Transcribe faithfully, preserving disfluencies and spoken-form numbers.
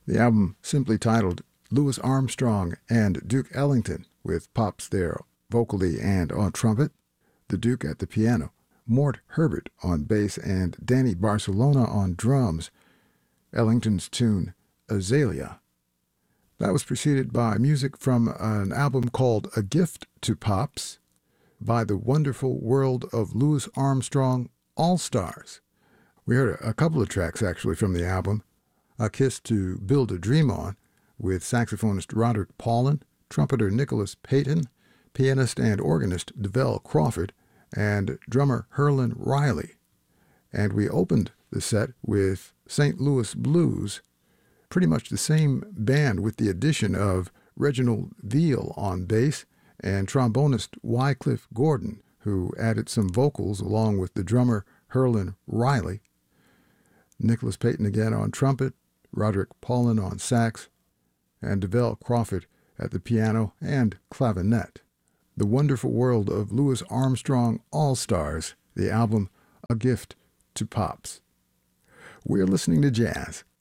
The album simply titled Louis Armstrong and Duke Ellington, with Pops there vocally and on trumpet, the Duke at the piano, Mort Herbert on bass, and Danny Barcelona on drums, Ellington's tune Azalea. That was preceded by music from an album called A Gift to Pops by the Wonderful World of Louis Armstrong All-Stars. We heard a couple of tracks actually from the album. A Kiss to Build a Dream On with saxophonist Roderick Paulin, trumpeter Nicholas Payton, pianist and organist DeVell Crawford, and drummer Herlin Riley. And we opened the set with Saint Louis Blues, pretty much the same band with the addition of Reginald Veal on bass and trombonist Wycliffe Gordon, who added some vocals along with the drummer Herlin Riley. Nicholas Payton again on trumpet, Roderick Paulin on sax, and DeVell Crawford at the piano and clavinet. The Wonderful World of Louis Armstrong All-Stars, the album A Gift to Pops. We're listening to jazz